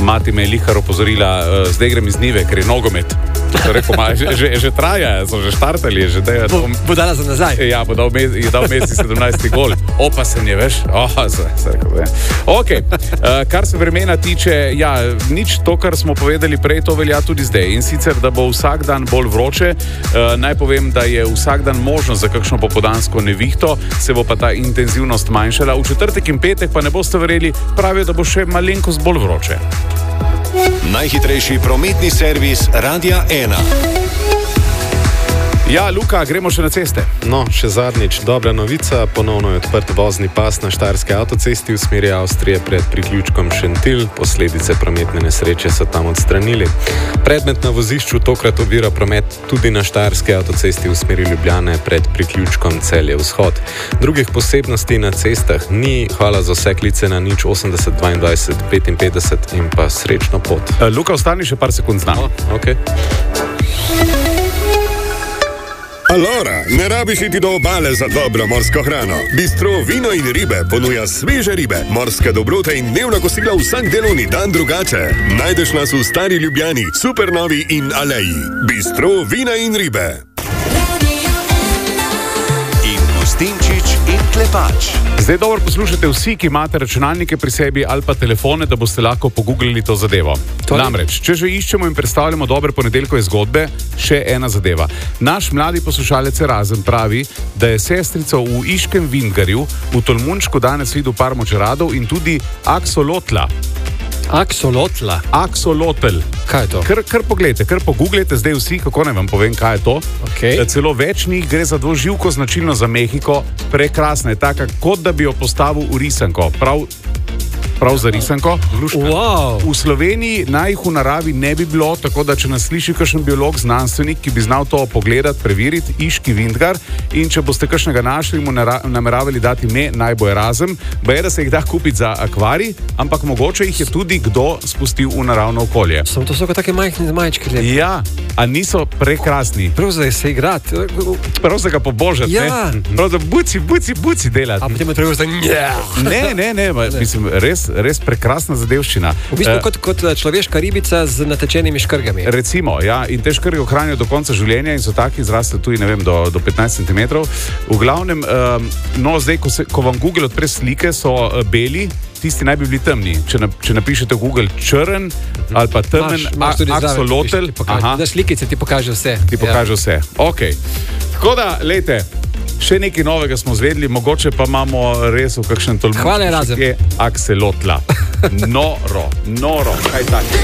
Mati me je lihar opozorila, zdaj grem iz njive, ker je nogomet. Rekel, že traja, so že štartali. Bo dala za nazaj. Ja, je dal Messi 17. gol. Opa se nje, veš? Ok, kar se vremena tiče, ja, nič to, kar smo povedali prej, to velja tudi zdaj. In sicer, da bo vsak dan bolj vroče. Naj povem, da je vsak dan možnost za kakšno popoldansko nevihto, se bo pa ta intenzivnost manjšala. V četrtek in petek pa ne boste verjeli, pravijo, da bo še malenkost bolj vroče. Najhitrejši prometni servis Radia 1. Ja, Luka, gremo še na ceste. No, še zadnjič, dobra novica, ponovno je odprt vozni pas na Štajerski avtocesti v smeri Avstrije pred priključkom Šentilj, posledice prometne nesreče so tam odstranili. Predmet na vozišču tokrat ovira promet tudi na Štajerski avtocesti v smeri Ljubljane pred priključkom Celje vzhod. Drugih posebnosti na cestah ni, hvala za vse klice na 080 22 55 in pa srečno pot. Luka, ostani še par sekund z nami. Okay. Allora, ne rabiš iti do obale za dobro morsko hrano. Bistro Vino in ribe ponuja sveže ribe, morske dobrote in dnevna kosila vsak delovni dan drugače. Najdeš nas v Stari Ljubljani, Supernovi in Aleji. Bistro Vina in ribe. In Gostinčič in Klepač. Zdaj dobro poslušajte vsi, ki imate računalnike pri sebi ali pa telefone, da boste lahko pogooglili to zadevo. Namreč, če že iščemo in predstavljamo dobre ponedeljkove zgodbe, še ena zadeva. Naš mladi poslušalec Erazen pravi, da je sestrico v Iškem Vindgarju v Tolmunčku danes videl par močeradov in tudi aksolotla. Aksolotla? Aksolotl. Kaj je to? Kar pogledajte, kar pogooglejte zdaj vsi, kako naj vam povem, kaj je to. Okay. Celo več njih gre za dvoživko značilno za Mehiko, prekrasna je taka, kot da bi jo postavil v risanko. Prav za risanko. Wow. V Sloveniji naj jih v naravi ne bi bilo, tako da če nas sliši kakšen biolog, znanstvenik, ki bi znal to pogledati, preveriti, Iški Vindgar, in če boste kakšnega našli, mu nameravali dati ime, naj bo Erazen, baje, da se jih da kupiti za akvarij, ampak mogoče jih je tudi kdo spustil v naravno okolje. Samo to so kot take majhne majčke. Ja, a niso prekrasni? Prav za se igrati. Prav za ga pobožati, ja. Ne? Prav za buci delati. A potem je treba za Ne, mislim, res prekrasna zadevščina. V bistvu kot človeška ribica z natečenimi škrgami. Recimo, ja, in te škrge ohranijo do konca življenja in so taki, zraste tudi, ne vem, do 15 cm. V glavnem, no, zdaj, ko vam Google odpre slike, so beli, tisti naj bi bili temni. Če napišete v Google črn ali pa temen aksolotl, na slikice ti pokaže vse. Vse. Ok. Tako da, lejte, še nekaj novega smo zvedli, mogoče pa imamo res v kakšen Tolmunčku, Hvala, Erazen. Aksolotla. Noro, kaj tak.